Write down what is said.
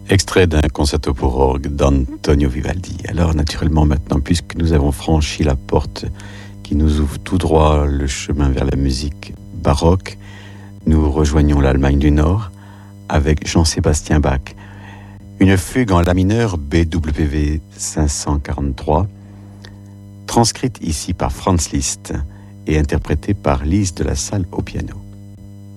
Extrait d'un concerto pour orgue d'Antonio Vivaldi. Alors naturellement maintenant, puisque nous avons franchi la porte qui nous ouvre tout droit le chemin vers la musique baroque, nous rejoignons l'Allemagne du Nord avec Jean-Sébastien Bach. Une fugue en la mineur BWV 543, transcrite ici par Franz Liszt et interprétée par Lise de la Salle au piano.